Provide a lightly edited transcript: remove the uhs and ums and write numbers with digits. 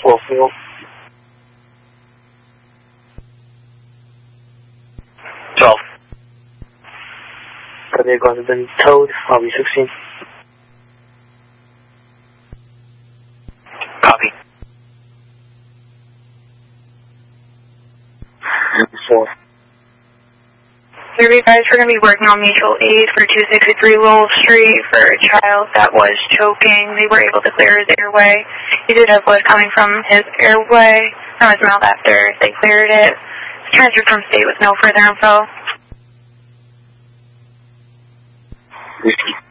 4-4. The vehicle has been towed. I'll be 16. Copy. 4. You guys, we're going to be working on mutual aid for 263 Lowell Street for a child that was choking. They were able to clear his airway. He did have blood coming from his airway, from his mouth after they cleared it. Transferred from state with no further info.